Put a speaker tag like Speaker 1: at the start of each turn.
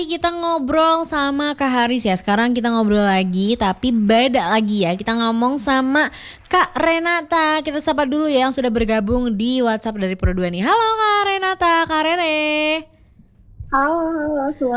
Speaker 1: Kita ngobrol sama Kak Haris ya. Sekarang kita ngobrol lagi, tapi beda lagi ya. Kita ngomong sama Kak Renata. Kita sapa dulu ya yang sudah bergabung di WhatsApp dari Pro 2 nih. Halo Kak Renata, Kak Rere.
Speaker 2: Halo, halo,